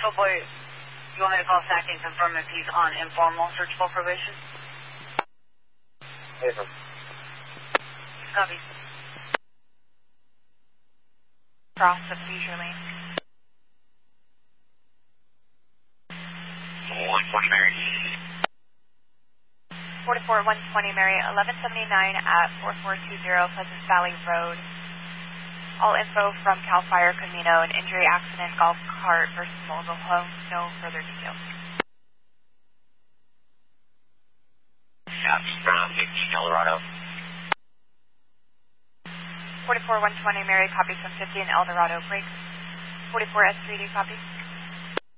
Boy, you want me to call SAC and confirm if he's on informal searchable probation? Yes, sir. Copy. Cross the seizure lane. 120 Mary. 44 120 Mary, 1179 at 4420 Pleasant Valley Road. All info from CAL FIRE Camino, an injury accident, golf cart versus mobile home, no further details. Copy, from 15 Eldorado. 44 120 Mary, copy from 50 in Eldorado, break. 44 S3D, copy.